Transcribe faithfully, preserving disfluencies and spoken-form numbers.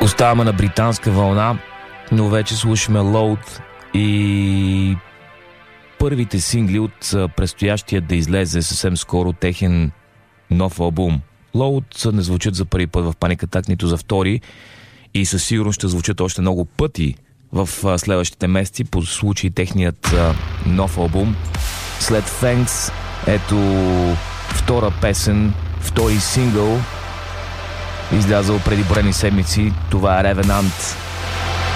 Оставаме на британска вълна, но вече слушаме Load и първите сингли от предстоящия да излезе съвсем скоро техен нов албум. Load не звучат за първи път в Panic Attack, нито за втори, и със сигурност ще звучат още много пъти в следващите месеци по случай техният нов албум. След Thanks, ето втора песен, втори сингъл, излязъл преди броени седмици. Това е Revenant.